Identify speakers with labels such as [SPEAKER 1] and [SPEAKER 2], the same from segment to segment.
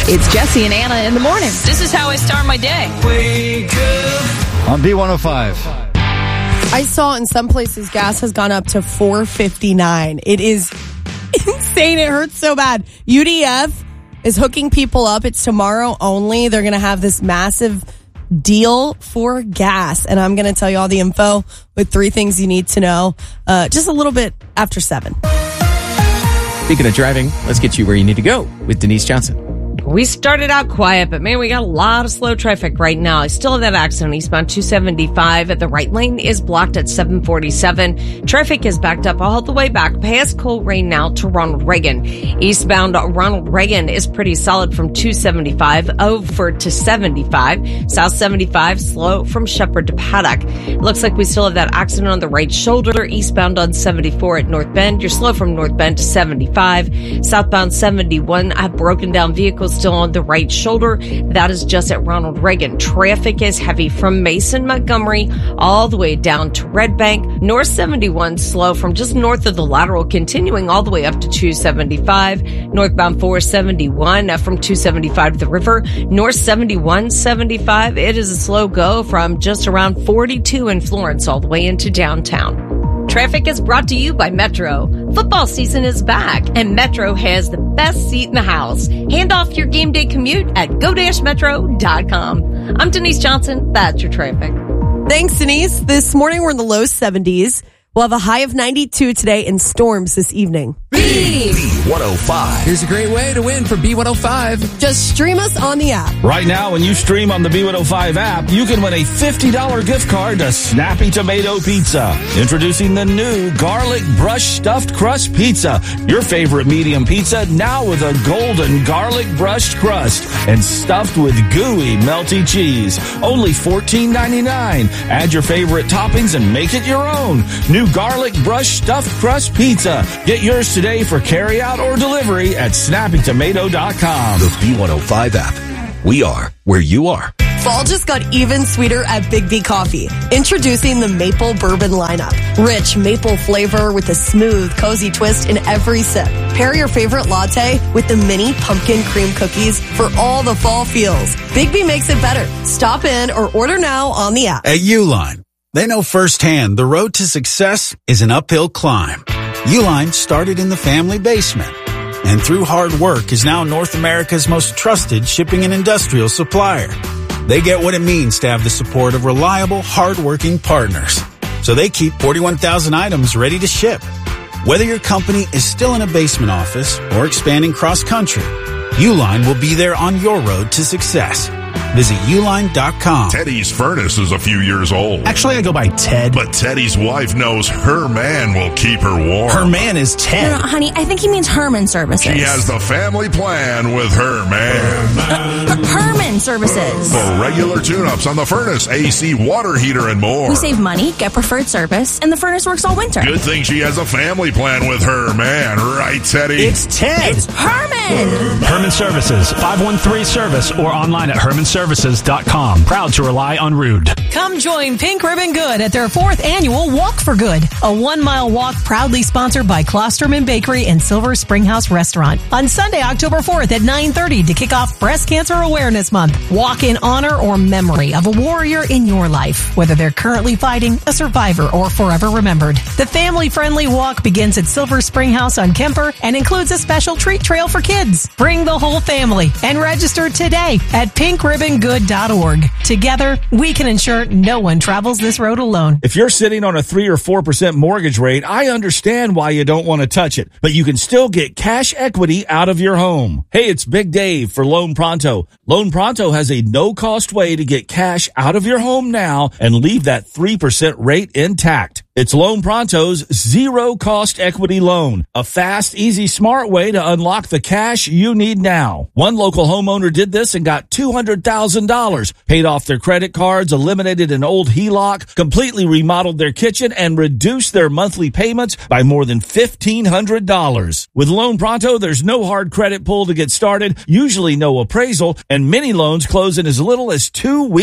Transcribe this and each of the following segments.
[SPEAKER 1] It's Jesse and Anna in the morning.
[SPEAKER 2] This is how I start my day.
[SPEAKER 3] Wake up.
[SPEAKER 4] On B105.
[SPEAKER 5] I saw in some places gas has gone up to $4.59. It is insane. It hurts so bad. UDF is hooking people up. It's tomorrow only. They're going to have this massive deal for gas. And I'm going to tell you all the info with 3 things you need to know just a little bit after 7.
[SPEAKER 6] Speaking of driving, let's get you where you need to go with Denise Johnson.
[SPEAKER 2] We started out quiet, but man, we got a lot of slow traffic right now. I still have that accident eastbound 275 at the right lane is blocked at 747. Traffic is backed up all the way back past Coleraine now to Ronald Reagan. Eastbound Ronald Reagan is pretty solid from 275 over to 75. South 75 slow from Shepherd to Paddock. It looks like we still have that accident on the right shoulder eastbound on 74 at North Bend. You're slow from North Bend to 75. Southbound 71 have broken down vehicles still on the right shoulder. That is just at Ronald Reagan. Traffic is heavy from Mason, Montgomery, all the way down to Red Bank. North 71 slow from just north of the lateral, continuing all the way up to 275. Northbound 471 from 275 to the river. North 71, 75. It is a slow go from just around 42 in Florence all the way into downtown. Traffic is brought to you by Metro. Football season is back, and Metro has the best seat in the house. Hand off your game day commute at go-metro.com. I'm Denise Johnson. That's your traffic.
[SPEAKER 5] Thanks, Denise. This morning we're in the low 70s. We'll have a high of 92 today and storms this evening.
[SPEAKER 7] B105.
[SPEAKER 6] Here's a great way to win for B105.
[SPEAKER 5] Just stream us on the app.
[SPEAKER 3] Right now, when you stream on the B105 app, you can win a $50 gift card to Snappy Tomato Pizza. Introducing the new Garlic Brush Stuffed Crust Pizza. Your favorite medium pizza now with a golden garlic brushed crust and stuffed with gooey melty cheese. Only $14.99. Add your favorite toppings and make it your own. New Garlic Brush Stuffed Crust Pizza. Get yours today for carryout or delivery at snappytomato.com.
[SPEAKER 7] The B105 app. We are where you are.
[SPEAKER 5] Fall just got even sweeter at Big B Coffee. Introducing the Maple Bourbon lineup. Rich maple flavor with a smooth, cozy twist in every sip. Pair your favorite latte with the mini pumpkin cream cookies for all the fall feels. Big B makes it better. Stop in or order now on the app.
[SPEAKER 8] At Uline, they know firsthand the road to success is an uphill climb. Uline started in the family basement and through hard work is now North America's most trusted shipping and industrial supplier. They get what it means to have the support of reliable, hard-working partners. So they keep 41,000 items ready to ship. Whether your company is still in a basement office or expanding cross-country, Uline will be there on your road to success. Visit uline.com.
[SPEAKER 9] Teddy's furnace is a few years old.
[SPEAKER 10] Actually, I go by Ted.
[SPEAKER 9] But Teddy's wife knows her man will keep her warm.
[SPEAKER 10] Her man is Ted.
[SPEAKER 11] No, honey, I think he means Herman Services.
[SPEAKER 9] She has the family plan with her man.
[SPEAKER 11] Herman Services.
[SPEAKER 9] For regular tune-ups on the furnace, AC, water heater, and more.
[SPEAKER 11] We save money, get preferred service, and the furnace works all winter.
[SPEAKER 9] Good thing she has a family plan with her man. Right, Teddy?
[SPEAKER 10] It's Ted.
[SPEAKER 11] It's Herman.
[SPEAKER 10] Herman Services, 513-SERVICE or online at hermanservices.com. Proud to rely on Rude.
[SPEAKER 12] Come join Pink Ribbon Good at their 4th annual Walk for Good, a 1-mile walk proudly sponsored by Klosterman Bakery and Silver Spring House Restaurant on Sunday, October 4th at 9:30 to kick off Breast Cancer Awareness Month. Walk in honor or memory of a warrior in your life, whether they're currently fighting, a survivor, or forever remembered. The family-friendly walk begins at Silver Spring House on Kemper and includes a special treat trail for kids. Bring the whole family and register today at pinkribbongood.org. Together, we can ensure no one travels this road alone.
[SPEAKER 3] If you're sitting on a 3 or 4% mortgage rate, I understand why you don't want to touch it, but you can still get cash equity out of your home. Hey, it's Big Dave for Loan Pronto. Loan Pronto has a no-cost way to get cash out of your home now and leave that 3% rate intact. It's Loan Pronto's zero-cost equity loan, a fast, easy, smart way to unlock the cash you need now. One local homeowner did this and got $200,000, paid off their credit cards, eliminated an old HELOC, completely remodeled their kitchen, and reduced their monthly payments by more than $1,500. With Loan Pronto, there's no hard credit pull to get started, usually no appraisal, and many loans close in as little as 2 weeks.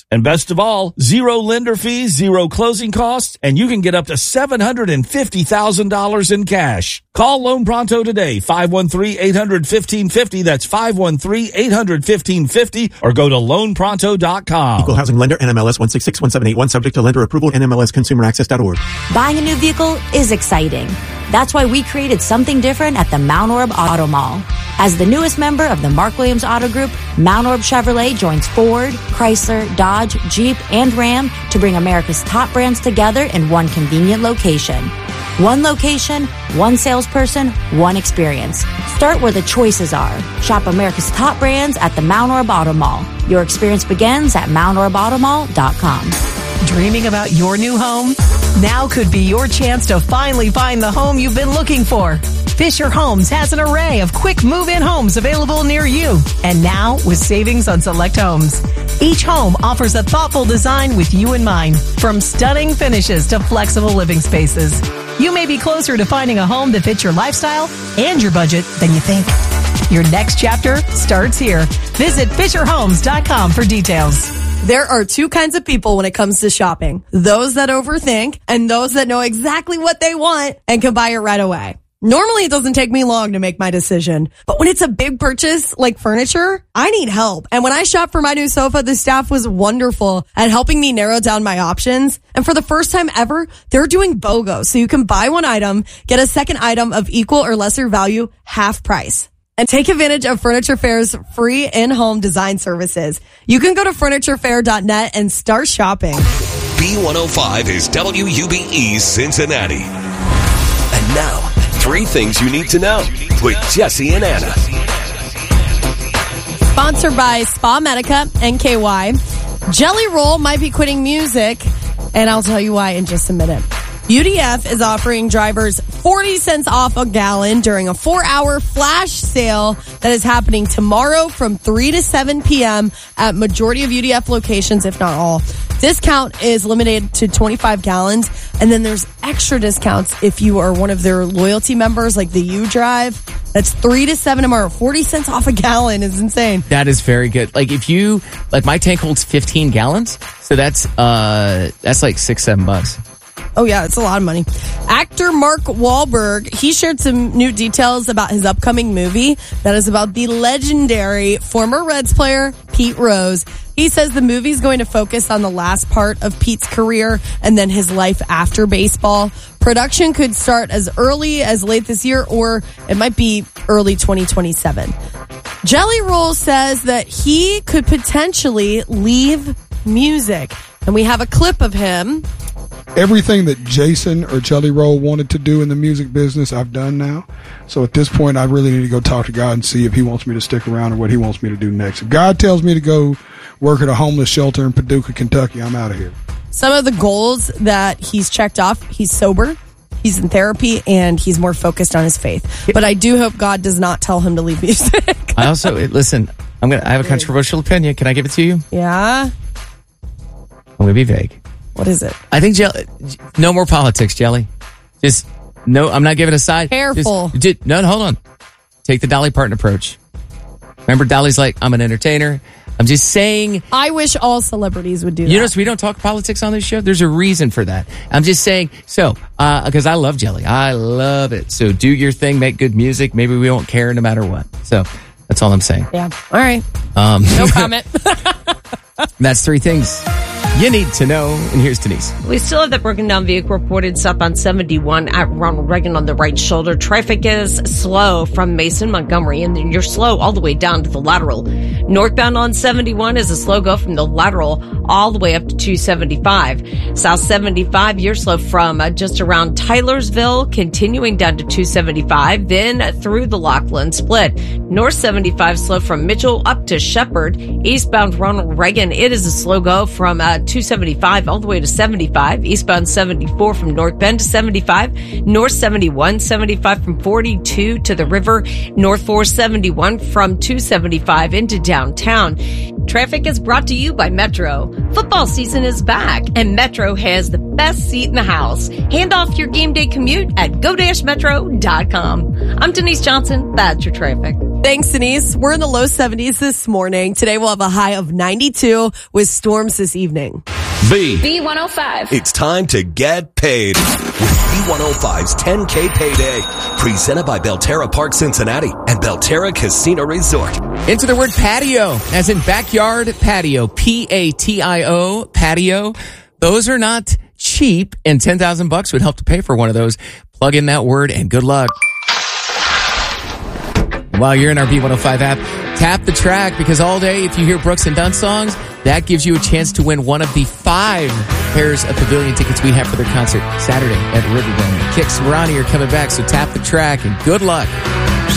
[SPEAKER 3] And best of all, zero lender fees, zero closing costs, and you can get up to $750,000 in cash. Call Loan Pronto today, 513-800-1550. That's 513-800-1550, or go to loanpronto.com.
[SPEAKER 4] Equal housing lender, NMLS 1661781, subject to lender approval, NMLSconsumeraccess.org.
[SPEAKER 13] Buying a new vehicle is exciting. That's why we created something different at the Mount Orab Auto Mall. As the newest member of the Mark Williams Auto Group, Mount Orab Chevrolet joins Ford, Chrysler, Dodge, Jeep, and Ram to bring America's top brands together in one convenient location. One location, one salesperson, one experience. Start where the choices are. Shop America's top brands at the Mount Orab Auto Mall. Your experience begins at mountorabautomall.com.
[SPEAKER 12] Dreaming about your new home? Now could be your chance to finally find the home you've been looking for. Fisher Homes has an array of quick move-in homes available near you. And now with savings on select homes. Each home offers a thoughtful design with you in mind. From stunning finishes to flexible living spaces. You may be closer to finding a home that fits your lifestyle and your budget than you think. Your next chapter starts here. Visit FisherHomes.com for details.
[SPEAKER 5] There are two kinds of people when it comes to shopping. Those that overthink and those that know exactly what they want and can buy it right away. Normally, it doesn't take me long to make my decision. But when it's a big purchase like furniture, I need help. And when I shopped for my new sofa, the staff was wonderful at helping me narrow down my options. And for the first time ever, they're doing BOGO. So you can buy one item, get a second item of equal or lesser value, half price. And take advantage of Furniture Fair's free in-home design services. You can go to FurnitureFair.net and start shopping.
[SPEAKER 7] B105 is WUBE Cincinnati. And now, 3 things you need to know with Jesse and Anna.
[SPEAKER 5] Sponsored by Spa Medica and KY. Jelly Roll might be quitting music, and I'll tell you why in just a minute. UDF is offering drivers 40 cents off a gallon during a 4-hour flash sale that is happening tomorrow from 3 to 7 p.m. at majority of UDF locations, if not all. Discount is limited to 25 gallons, and then there's extra discounts if you are one of their loyalty members, like the U Drive. That's 3 to 7 tomorrow. 40 cents off a gallon is insane.
[SPEAKER 6] That is very good. Like if you, like my tank holds 15 gallons, so that's like $6-7.
[SPEAKER 5] Oh, yeah, it's a lot of money. Actor Mark Wahlberg, he shared some new details about his upcoming movie that is about the legendary former Reds player, Pete Rose. He says the movie is going to focus on the last part of Pete's career and then his life after baseball. Production could start as early as late this year, or it might be early 2027. Jelly Roll says that he could potentially leave music. And we have a clip of him.
[SPEAKER 14] Everything that Jason or Jelly Roll wanted to do in the music business, I've done now. So at this point, I really need to go talk to God and see if he wants me to stick around or what he wants me to do next. If God tells me to go work at a homeless shelter in Paducah, Kentucky, I'm out of here.
[SPEAKER 5] Some of the goals that he's checked off, he's sober, he's in therapy, and he's more focused on his faith. But I do hope God does not tell him to leave music.
[SPEAKER 6] I also, listen, I have a controversial opinion. Can I give it to you?
[SPEAKER 5] Yeah?
[SPEAKER 6] I'm going to be vague.
[SPEAKER 5] What is it?
[SPEAKER 6] I think no more politics, Jelly. Just no. I'm not giving a side.
[SPEAKER 5] Careful.
[SPEAKER 6] No, hold on. Take the Dolly Parton approach. Remember, Dolly's like, I'm an entertainer. I'm just saying.
[SPEAKER 5] I wish all celebrities would do that.
[SPEAKER 6] You notice we don't talk politics on this show. There's a reason for that. I'm just saying. So, because I love Jelly, I love it. So do your thing, make good music. Maybe we won't care no matter what. So that's all I'm saying.
[SPEAKER 5] Yeah. All right.
[SPEAKER 2] No comment.
[SPEAKER 6] That's 3 things you need to know. And here's Denise.
[SPEAKER 2] We still have that broken down vehicle reported southbound 71 at Ronald Reagan on the right shoulder. Traffic is slow from Mason, Montgomery, and then you're slow all the way down to the lateral. Northbound on 71 is a slow go from the lateral all the way up to 275. South 75, you're slow from just around Taylorsville, continuing down to 275, then through the Laughlin split. North 75 slow from Mitchell up to Shepherd. Eastbound Ronald Reagan, it is a slow go from 275 all the way to 75. Eastbound 74 from North Bend to 75. North 71, 75 from 42 to the river. North 471 from 275 into downtown. Traffic is brought to you by Metro. Football season is back, and Metro has the best seat in the house. Hand off your game day commute at go-metro.com. I'm Denise Johnson. That's your traffic.
[SPEAKER 5] Thanks, Denise. We're in the low 70s this morning. Today we'll have a high of 92 with storms this evening.
[SPEAKER 1] B105.
[SPEAKER 7] It's time to get paid with B105's 10K Payday. Presented by Belterra Park Cincinnati and Belterra Casino Resort.
[SPEAKER 6] Enter the word patio, as in backyard patio. Patio, patio. Those are not cheap, and $10,000 would help to pay for one of those. Plug in that word and good luck. While you're in our B105 app, tap the track, because all day, if you hear Brooks and Dunn songs, that gives you a chance to win one of the 5 pairs of pavilion tickets we have for their concert Saturday at Riverdome. Kix and Ronnie are coming back, so tap the track and good luck.